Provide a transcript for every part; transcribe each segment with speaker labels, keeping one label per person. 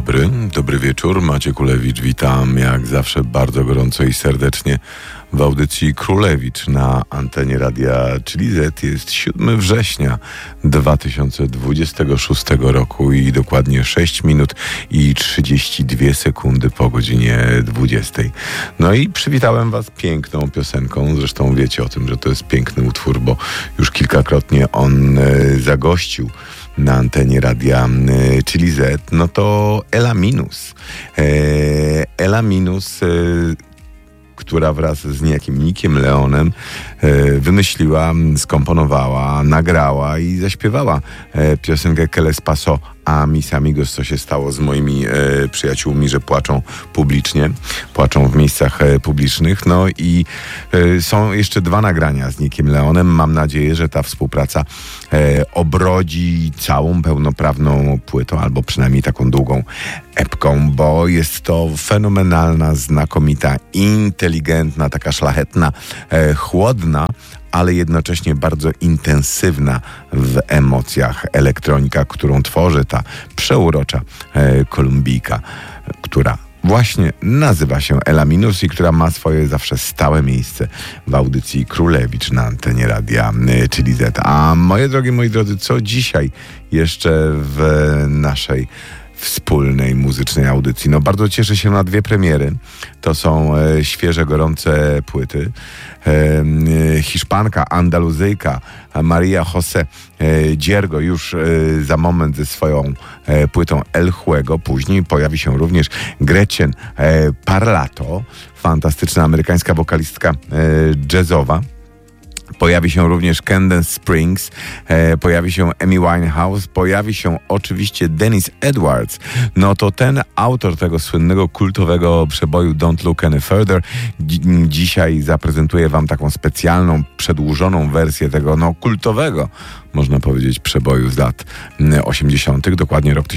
Speaker 1: Dobry wieczór. Maciek Ulewicz, witam jak zawsze bardzo gorąco i serdecznie w audycji Królewicz na antenie radia Czyli Z. Jest 7 września 2026 roku i dokładnie 6 minut i 32 sekundy po godzinie 20. No i przywitałem was piękną piosenką. Zresztą wiecie o tym, że to jest piękny utwór, bo już kilkakrotnie on zagościł na antenie radia Czyli Z. No to Ela Minus. Ela Minus, która wraz z niejakim Nickiem Leonem wymyśliła, skomponowała, nagrała i zaśpiewała piosenkę Que les paso a mis amigos, co się stało z moimi przyjaciółmi, że płaczą publicznie, płaczą w miejscach publicznych. No i są jeszcze 2 nagrania z Nickiem Leonem. Mam nadzieję, że ta współpraca obrodzi całą pełnoprawną płytą, albo przynajmniej taką długą epką, bo jest to fenomenalna, znakomita, inteligentna, taka szlachetna, chłodna, ale jednocześnie bardzo intensywna w emocjach elektronika, którą tworzy ta przeurocza Kolumbijka, która właśnie nazywa się Ela Minus i która ma swoje zawsze stałe miejsce w audycji Królewicz na antenie radia Czyli Z. A moje drogie, moi drodzy, co dzisiaj jeszcze w naszej wspólnej muzycznej audycji? No bardzo cieszę się na 2 premiery. To są świeże, gorące płyty. Hiszpanka, Andaluzyjka Maria José Dziergo już za moment ze swoją płytą El Juego. Później pojawi się również Gretchen Parlato, fantastyczna amerykańska wokalistka jazzowa. Pojawi się również Candace Springs, pojawi się Amy Winehouse, pojawi się oczywiście Dennis Edwards. No to ten autor tego słynnego, kultowego przeboju Don't Look Any Further dzisiaj zaprezentuje wam taką specjalną, przedłużoną wersję tego kultowego, można powiedzieć, przeboju z lat 80., dokładnie rok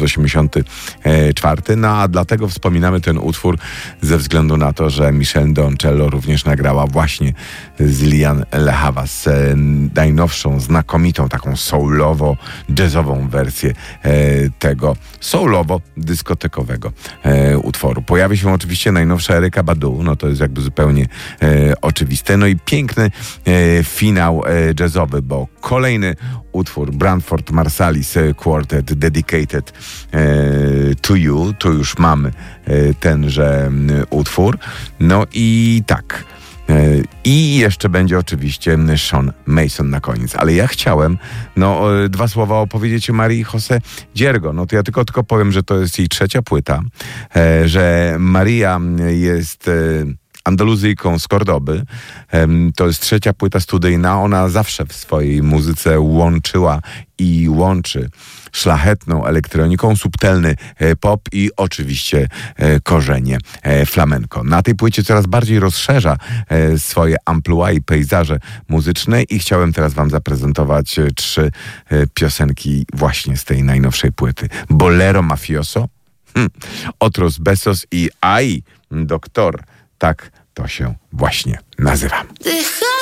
Speaker 1: 1984. No a dlatego wspominamy ten utwór ze względu na to, że Michelle Doncello również nagrała właśnie z Lian Le Havas najnowszą, znakomitą, taką soulowo-jazzową wersję tego soulowo-dyskotekowego utworu. Pojawi się oczywiście najnowsza Erykah Badu, no to jest jakby zupełnie oczywiste. No i piękny finał jazzowy, bo kolejny utwór Branford Marsalis Quartet Dedicated to You. Tu już mamy tenże utwór. No i tak. I jeszcze będzie oczywiście Sean Mason na koniec. Ale ja chciałem 2 słowa opowiedzieć o Marii José Dziergo. No to ja tylko powiem, że to jest jej 3. płyta, że Maria jest Andaluzyjką z Kordoby. To jest 3. płyta studyjna. Ona zawsze w swojej muzyce łączyła i łączy szlachetną elektroniką, subtelny pop i oczywiście korzenie flamenco. Na tej płycie coraz bardziej rozszerza swoje amplua i pejzaże muzyczne i chciałem teraz wam zaprezentować 3 piosenki właśnie z tej najnowszej płyty. Bolero Mafioso, Otros Besos i Ay, Doktor. Tak to się właśnie nazywa.